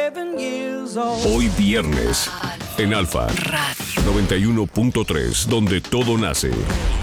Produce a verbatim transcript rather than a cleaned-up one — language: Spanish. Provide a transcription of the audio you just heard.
Hoy viernes en Alfa noventa y uno punto tres, donde todo nace.